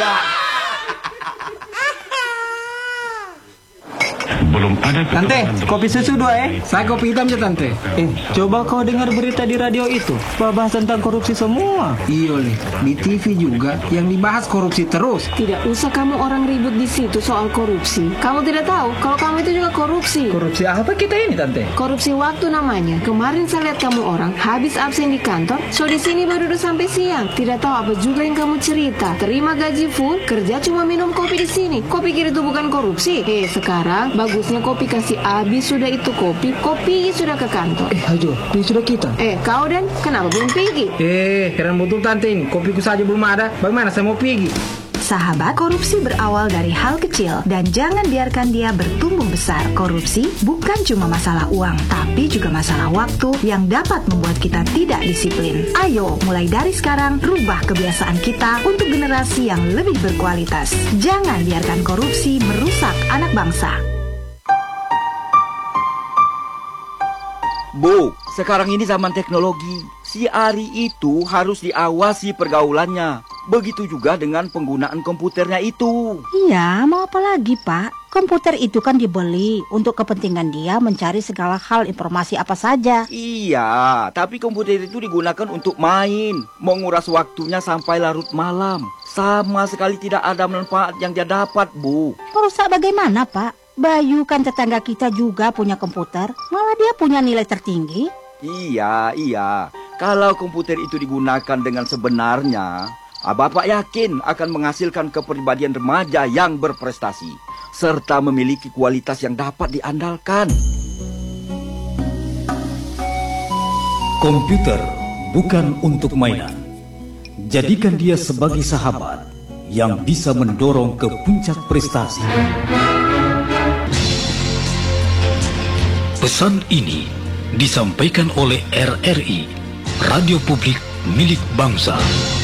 Belum ada. Tante, kopi susu 2 Saya kopi hitam ya tante. Coba kau dengar berita di radio itu, bahas tentang korupsi semua. Iya Le, di TV juga yang dibahas korupsi terus. Tidak usah kamu orang ribut di situ soal korupsi. Kamu tidak tahu kalau kamu itu juga korupsi. Korupsi apa kita ini tante? Korupsi waktu namanya. Kemarin saya lihat kamu orang habis absen di kantor, so di sini baru duduk sampai siang. Tidak tahu apa juga yang kamu cerita. Terima gaji full, kerja cuma minum kopi di sini. Kau pikir itu bukan korupsi? Sekarang bagusnya kopi kasih habis sudah itu kopi sudah ke kantor. Ajo, ini sudah kita. Kau Dan, kenapa belum pergi? Heran betul tante ini. Kopiku saja belum ada. Bagaimana saya mau pergi? Sahabat, korupsi berawal dari hal kecil dan jangan biarkan dia bertumbuh besar. Korupsi bukan cuma masalah uang, tapi juga masalah waktu yang dapat membuat kita tidak disiplin. Ayo, mulai dari sekarang, rubah kebiasaan kita untuk generasi yang lebih berkualitas. Jangan biarkan korupsi merusak anak bangsa. Bu, sekarang ini zaman teknologi. Si Ari itu harus diawasi pergaulannya. Begitu juga dengan penggunaan komputernya itu. Iya, mau apa lagi, Pak? Komputer itu kan dibeli untuk kepentingan dia mencari segala hal informasi apa saja. Iya, tapi komputer itu digunakan untuk main, menguras waktunya sampai larut malam. Sama sekali tidak ada manfaat yang dia dapat, Bu. Merusak bagaimana, Pak? Bayu kan tetangga kita juga punya komputer, malah dia punya nilai tertinggi. Iya. Kalau komputer itu digunakan dengan sebenarnya, Bapak yakin akan menghasilkan kepribadian remaja yang berprestasi, serta memiliki kualitas yang dapat diandalkan. Komputer bukan untuk mainan. Jadikan dia sebagai sahabat yang bisa mendorong ke puncak prestasi. Pesan ini disampaikan oleh RRI, Radio Publik Milik Bangsa.